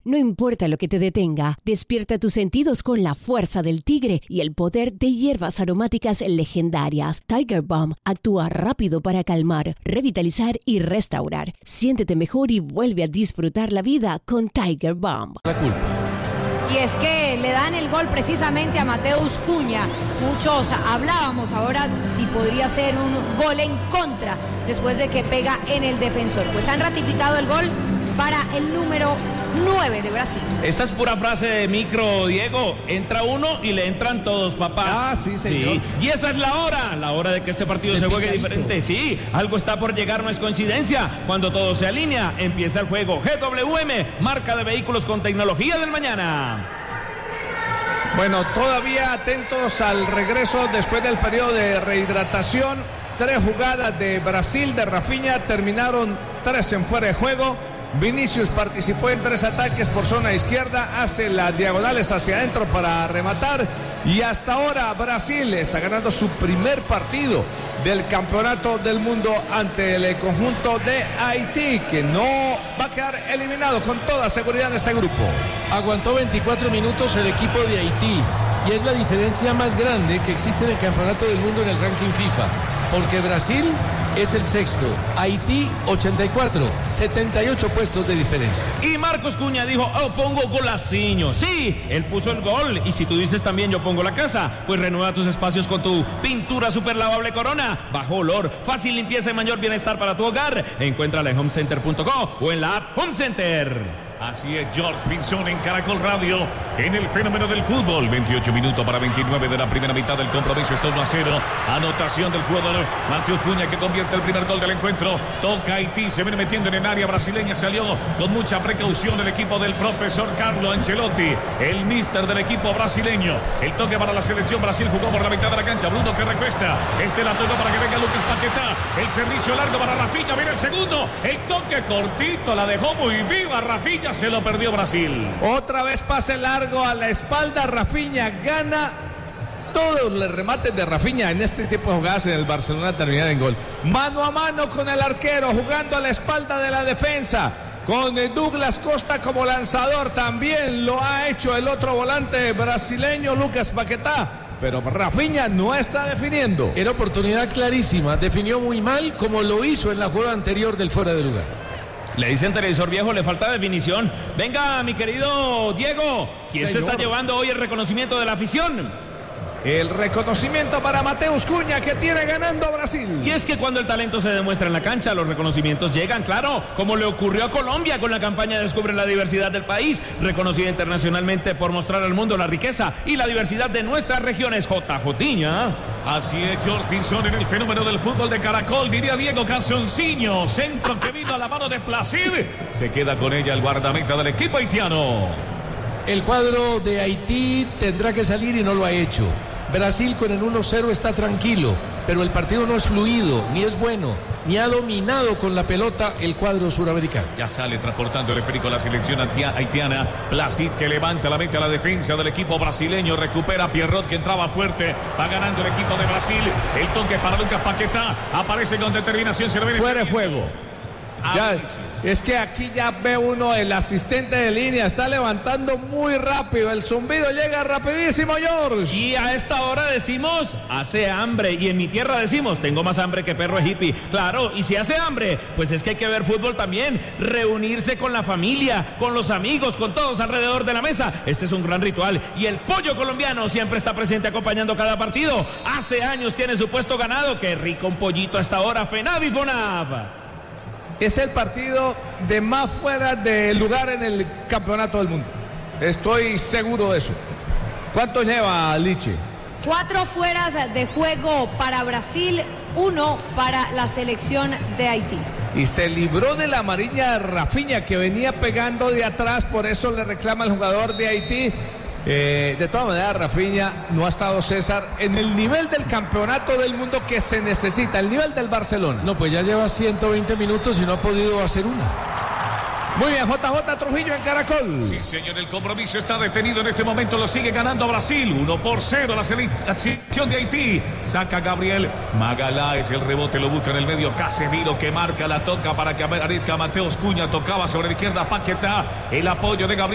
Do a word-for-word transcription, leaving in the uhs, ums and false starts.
No importa lo que te detenga, despierta tus sentidos con la fuerza del tigre y el poder de hierbas aromáticas legendarias. Tiger Balm actúa rápido para calmar, revitalizar y restaurar. Siéntete mejor y vuelve a disfrutar la vida con Tiger Balm. La culpa. Y es que le dan el gol precisamente a Mateus Cunha. Muchos hablábamos ahora si podría ser un gol en contra después de que pega en el defensor. Pues han ratificado el gol para el número nueve de Brasil. Esa es pura frase de micro, Diego. Entra uno y le entran todos, papá. Ah, sí, señor. Sí. Y esa es la hora, la hora de que este partido de se juegue picadito. Diferente. Sí, algo está por llegar, no es coincidencia. Cuando todo se alinea, empieza el juego. G W M, marca de vehículos con tecnología del mañana. Bueno, todavía atentos al regreso después del periodo de rehidratación. Tres jugadas de Brasil, de Rafinha, terminaron tres en fuera de juego. Vinicius participó en tres ataques por zona izquierda, hace las diagonales hacia adentro para rematar y hasta ahora Brasil está ganando su primer partido del campeonato del mundo ante el conjunto de Haití, que no va a quedar eliminado con toda seguridad en este grupo. Aguantó veinticuatro minutos el equipo de Haití y es la diferencia más grande que existe en el campeonato del mundo en el ranking FIFA, porque Brasil es el sexto, Haití ochenta y cuatro, setenta y ocho puestos de diferencia. Y Marcos Cunha dijo, oh, pongo golaciño. Sí, él puso el gol y si tú dices también yo pongo la casa, pues renueva tus espacios con tu pintura super lavable Corona, bajo olor, fácil limpieza y mayor bienestar para tu hogar. Encuéntrala en home center punto co o en la app Home Center. Así es, George Pinzón en Caracol Radio, en el fenómeno del fútbol. veintiocho minutos para veintinueve de la primera mitad del compromiso. Esto es uno a cero. Anotación del jugador Mateus Cunha que convierte el primer gol del encuentro. Toca Haití, se viene metiendo en el área brasileña. Salió con mucha precaución el equipo del profesor Carlo Ancelotti, el míster del equipo brasileño. El toque para la selección. Brasil jugó por la mitad de la cancha. Bruno que recuesta. Este la toca para que venga Lucas Paquetá. El servicio largo para Rafinha. Viene el segundo. El toque cortito. La dejó muy viva Rafinha. Se lo perdió Brasil. Otra vez pase largo a la espalda. Rafinha gana. Todos los remates de Rafinha en este tipo de jugadas en el Barcelona terminan en gol. Mano a mano con el arquero, jugando a la espalda de la defensa. Con Douglas Costa como lanzador. También lo ha hecho el otro volante brasileño, Lucas Paquetá. Pero Rafinha no está definiendo. Era oportunidad clarísima. Definió muy mal como lo hizo en la jugada anterior del fuera de lugar. Le dicen televisor viejo, le falta definición. Venga, mi querido Diego, ¿quién Señor. se está llevando hoy el reconocimiento de la afición? El reconocimiento para Mateus Cunha, que tiene ganando a Brasil. Y es que cuando el talento se demuestra en la cancha, los reconocimientos llegan, claro, como le ocurrió a Colombia con la campaña Descubre la diversidad del país, reconocida internacionalmente por mostrar al mundo la riqueza y la diversidad de nuestras regiones. J. Jotiña. Así es, George Pinzón en el fenómeno del fútbol de Caracol, diría Diego Canzonciño. Centro que vino a la mano de Placid. Se queda con ella el guardameta del equipo haitiano. El cuadro de Haití tendrá que salir y no lo ha hecho. Brasil con el uno cero está tranquilo, pero el partido no es fluido, ni es bueno, ni ha dominado con la pelota el cuadro suramericano. Ya sale transportando el esférico la selección haitiana. Placid que levanta la mente a la defensa del equipo brasileño. Recupera a Pierrot que entraba fuerte. Va ganando el equipo de Brasil. El toque para Lucas Paquetá. Aparece con determinación. Se lo viene fuera de juego. Ya, es que aquí ya ve uno el asistente de línea, está levantando muy rápido, el zumbido llega rapidísimo, George. Y a esta hora decimos, hace hambre, y en mi tierra decimos, tengo más hambre que perro hippie. Claro, y si hace hambre, pues es que hay que ver fútbol también, reunirse con la familia, con los amigos, con todos alrededor de la mesa. Este es un gran ritual, y el pollo colombiano siempre está presente acompañando cada partido. Hace años tiene su puesto ganado, qué rico un pollito a esta hora, FENAV y FONAV. Es el partido de más fuera de lugar en el campeonato del mundo. Estoy seguro de eso. ¿Cuánto lleva, Liche? Cuatro fueras de juego para Brasil, uno para la selección de Haití. Y se libró de la amarilla de Rafinha, que venía pegando de atrás, por eso le reclama el jugador de Haití. Eh, de todas maneras, Rafinha no ha estado, César, en el nivel del campeonato del mundo que se necesita, el nivel del Barcelona. No, pues ya lleva ciento veinte minutos y no ha podido hacer una. Muy bien, J J Trujillo en Caracol. Sí, señor, el compromiso está detenido en este momento, lo sigue ganando Brasil, uno por cero la selección de Haití. Saca Gabriel Magaláes, el rebote lo busca en el medio, Casemiro que marca, la toca para que aparezca Mateus Cunha, tocaba sobre la izquierda Paquetá, el apoyo de Gabriel.